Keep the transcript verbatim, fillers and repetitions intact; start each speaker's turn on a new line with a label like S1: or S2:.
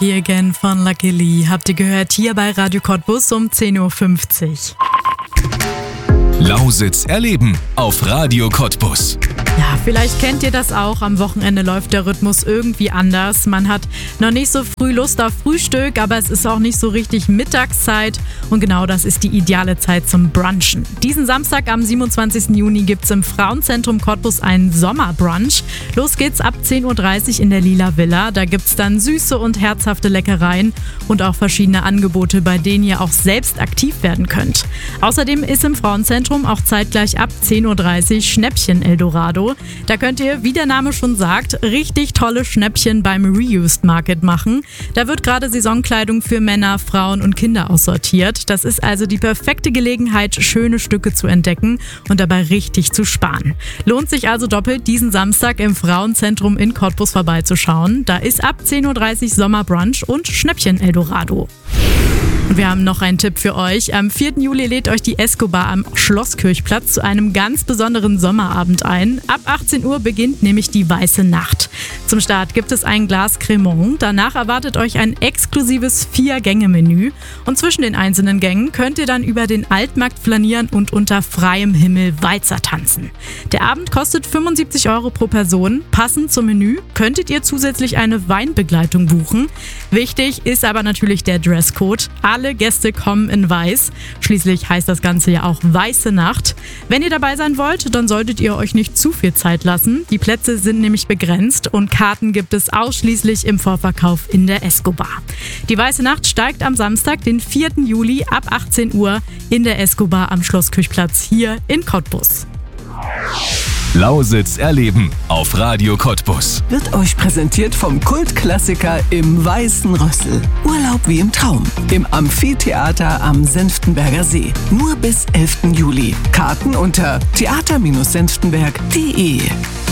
S1: Lucky Again von Lucky Lee habt ihr gehört hier bei Radio Cottbus um zehn Uhr fünfzig.
S2: Lausitz erleben auf Radio Cottbus.
S1: Ja, vielleicht kennt ihr das auch. Am Wochenende läuft der Rhythmus irgendwie anders. Man hat noch nicht so früh Lust auf Frühstück, aber es ist auch nicht so richtig Mittagszeit. Und genau das ist die ideale Zeit zum Brunchen. Diesen Samstag am siebenundzwanzigsten Juni gibt es im Frauenzentrum Cottbus einen Sommerbrunch. Los geht's ab zehn Uhr dreißig in der Lila Villa. Da gibt's dann süße und herzhafte Leckereien und auch verschiedene Angebote, bei denen ihr auch selbst aktiv werden könnt. Außerdem ist im Frauenzentrum auch zeitgleich ab zehn Uhr dreißig Schnäppchen Eldorado. Da könnt ihr, wie der Name schon sagt, richtig tolle Schnäppchen beim Reused Market machen. Da wird gerade Saisonkleidung für Männer, Frauen und Kinder aussortiert. Das ist also die perfekte Gelegenheit, schöne Stücke zu entdecken und dabei richtig zu sparen. Lohnt sich also doppelt, diesen Samstag im Frauenzentrum in Cottbus vorbeizuschauen. Da ist ab zehn Uhr dreißig Sommerbrunch und Schnäppchen Eldorado. Und wir haben noch einen Tipp für euch. Am vierten Juli lädt euch die Escobar am Schlosskirchplatz zu einem ganz besonderen Sommerabend ein. Ab achtzehn Uhr beginnt nämlich die Weiße Nacht. Zum Start gibt es ein Glas Cremant. Danach erwartet euch ein exklusives Vier-Gänge-Menü. Und zwischen den einzelnen Gängen könnt ihr dann über den Altmarkt flanieren und unter freiem Himmel Walzer tanzen. Der Abend kostet fünfundsiebzig Euro pro Person. Passend zum Menü könntet ihr zusätzlich eine Weinbegleitung buchen. Wichtig ist aber natürlich der Dresscode. Alle Gäste kommen in weiß. Schließlich heißt das Ganze ja auch Weiße Nacht. Wenn ihr dabei sein wollt, dann solltet ihr euch nicht zu viel Zeit lassen. Die Plätze sind nämlich begrenzt und Karten gibt es ausschließlich im Vorverkauf in der Escobar. Die Weiße Nacht steigt am Samstag, den vierten Juli ab achtzehn Uhr in der Escobar am Schlosskirchplatz hier in Cottbus.
S2: Lausitz erleben auf Radio Cottbus.
S3: Wird euch präsentiert vom Kultklassiker im Weißen Rössel. Urlaub wie im Traum. Im Amphitheater am Senftenberger See. Nur bis elften Juli. Karten unter theater Bindestrich senftenberg punkt de.